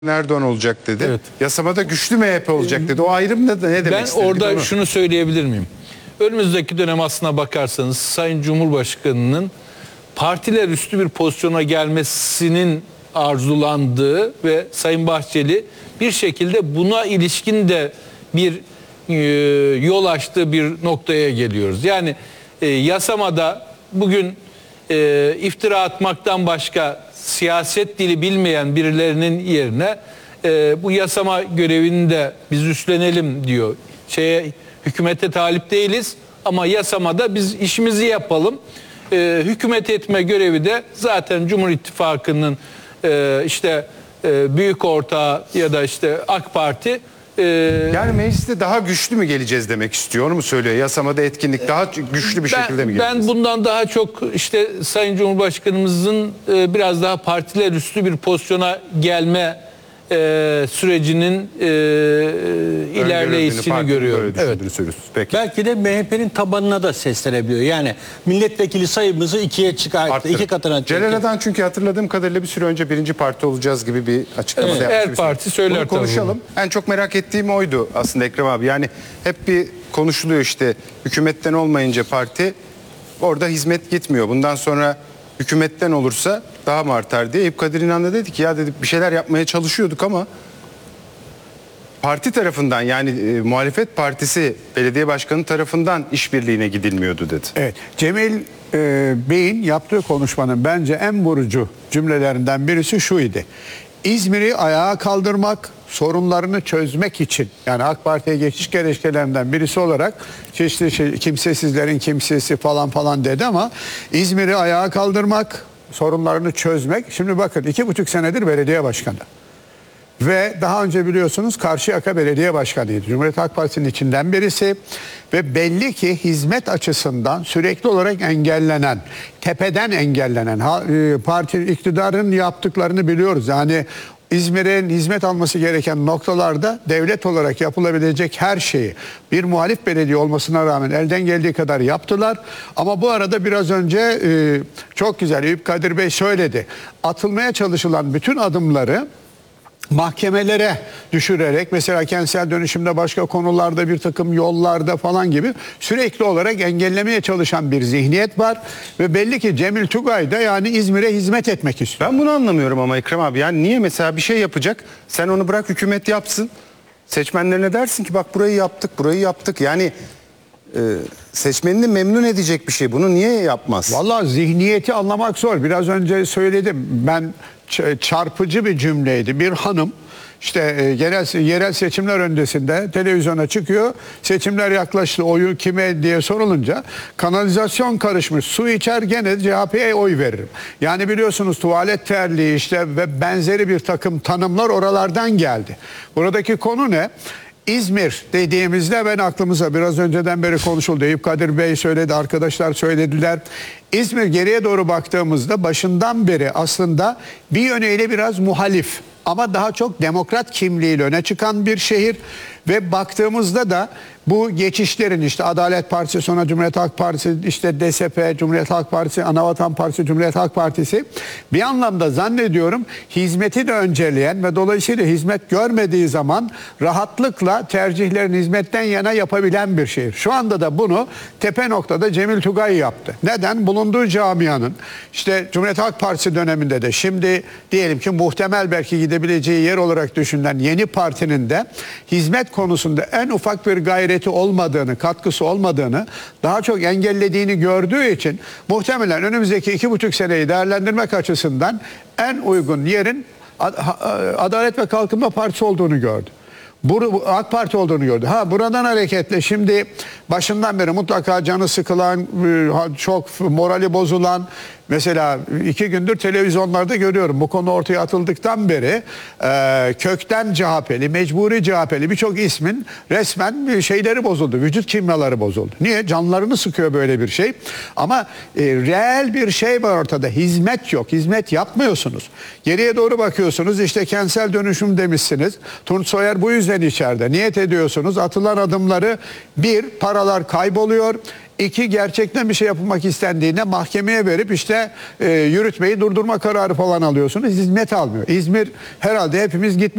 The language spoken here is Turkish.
Erdoğan olacak dedi. Evet. Yasamada güçlü MHP olacak dedi. O ayrım ne demek Ben istedi? orada şunu söyleyebilir miyim? Önümüzdeki dönem aslına bakarsanız Sayın Cumhurbaşkanı'nın partiler üstü bir pozisyona gelmesinin arzulandığı ve Sayın Bahçeli bir şekilde buna ilişkin de bir yol açtığı bir noktaya geliyoruz. Yani yasamada bugün iftira atmaktan başka siyaset dili bilmeyen birilerinin yerine bu yasama görevini de biz üstlenelim diyor. Hükümete talip değiliz ama yasamada biz işimizi yapalım. Hükümet etme görevi de zaten Cumhur İttifakı'nın büyük ortağı ya da AK Parti. Yani mecliste daha güçlü mü geleceğiz demek istiyor, onu mu söylüyor? Yasamada etkinlik daha güçlü bir şekilde mi geleceğiz? Ben bundan daha çok Sayın Cumhurbaşkanımızın biraz daha partiler üstü bir pozisyona gelme sürecinin ilerleyişini görüyorum. Evet. Peki. Belki de MHP'nin tabanına da seslenebiliyor. Yani milletvekili sayımızı ikiye çıkarttı, iki katına çıkarttı. Celal Adan çünkü hatırladığım kadarıyla bir süre önce birinci parti olacağız gibi bir açıklama yapmıştı. Her parti söyler. Bunu konuşalım. En çok merak ettiğim oydu aslında Ekrem abi. Yani hep bir konuşuluyor hükümetten olmayınca parti orada hizmet gitmiyor. Bundan sonra hükümetten olursa daha mı artar diye. Eyüp Kadir İnan'da dedi ki ya dedi bir şeyler yapmaya çalışıyorduk ama parti tarafından yani muhalefet partisi belediye başkanı tarafından işbirliğine gidilmiyordu dedi. Evet, Cemil Bey'in yaptığı konuşmanın bence en vurucu cümlelerinden birisi şuydu. İzmir'i ayağa kaldırmak, sorunlarını çözmek için, yani AK Parti'ye geçiş gerekçelerinden birisi olarak çeşitli kimsesizlerin kimsesi falan dedi ama İzmir'i ayağa kaldırmak, sorunlarını çözmek. Şimdi bakın 2,5 senedir belediye başkanı. Ve daha önce biliyorsunuz Karşıyaka Belediye Başkanı'ydı. Cumhuriyet Halk Partisi'nin içinden birisi ve belli ki hizmet açısından sürekli olarak engellenen, tepeden engellenen, parti iktidarın yaptıklarını biliyoruz. Yani İzmir'in hizmet alması gereken noktalarda devlet olarak yapılabilecek her şeyi bir muhalif belediye olmasına rağmen elden geldiği kadar yaptılar. Ama bu arada biraz önce çok güzel Eyüp Kadir Bey söyledi. Atılmaya çalışılan bütün adımları mahkemelere düşürerek mesela kentsel dönüşümde başka konularda bir takım yollarda falan gibi sürekli olarak engellemeye çalışan bir zihniyet var ve belli ki Cemil Tugay da yani İzmir'e hizmet etmek istiyor. Ben bunu anlamıyorum ama Ekrem abi, yani niye mesela bir şey yapacak, sen onu bırak hükümet yapsın, seçmenlerine dersin ki bak burayı yaptık yani seçmenini memnun edecek bir şey, bunu niye yapmaz? Vallahi zihniyeti anlamak zor. Biraz önce söyledim, ben çarpıcı bir cümleydi. Bir hanım yerel seçimler öncesinde televizyona çıkıyor. Seçimler yaklaştı, oyu kime diye sorulunca kanalizasyon karışmış su içer gene CHP'ye oy veririm. Yani biliyorsunuz tuvalet terliği ve benzeri bir takım tanımlar oralardan geldi. Buradaki konu ne? İzmir dediğimizde ben aklımıza biraz önceden beri konuşuldu. Eyüp Kadir Bey söyledi, arkadaşlar söylediler. İzmir geriye doğru baktığımızda başından beri aslında bir yönüyle biraz muhalif ama daha çok demokrat kimliğiyle öne çıkan bir şehir ve baktığımızda da bu geçişlerin Adalet Partisi, sonra Cumhuriyet Halk Partisi, DSP, Cumhuriyet Halk Partisi, Anavatan Partisi, Cumhuriyet Halk Partisi bir anlamda zannediyorum hizmeti de önceleyen ve dolayısıyla hizmet görmediği zaman rahatlıkla tercihlerini hizmetten yana yapabilen bir şehir. Şu anda da bunu tepe noktada Cemil Tugay yaptı. Neden? Bulunduğu camianın Cumhuriyet Halk Partisi döneminde de şimdi diyelim ki muhtemel belki gidebileceği yer olarak düşünülen yeni partinin de hizmet konusunda en ufak bir gayreti olmadığını, katkısı olmadığını, daha çok engellediğini gördüğü için muhtemelen önümüzdeki 2,5 seneyi değerlendirmek açısından en uygun yerin Adalet ve Kalkınma Partisi olduğunu gördü. AK Parti olduğunu gördü. Buradan hareketle şimdi başından beri mutlaka canı sıkılan, çok morali bozulan, mesela 2 gündür televizyonlarda görüyorum. Bu konu ortaya atıldıktan beri kökten CHP'li, mecburi CHP'li birçok ismin resmen şeyleri bozuldu. Vücut kimyaları bozuldu. Niye? Canlarını sıkıyor böyle bir şey. Ama reel bir şey var ortada. Hizmet yok. Hizmet yapmıyorsunuz. Geriye doğru bakıyorsunuz. Kentsel dönüşüm demişsiniz. Tunç Soyer bu yüzden içeride. Niyet ediyorsunuz. Atılan adımları paralar kayboluyor. İki, gerçekten bir şey yapılmak istendiğinde mahkemeye verip işte yürütmeyi durdurma kararı falan alıyorsunuz. Hizmet almıyor. İzmir herhalde hepimiz gitmiş.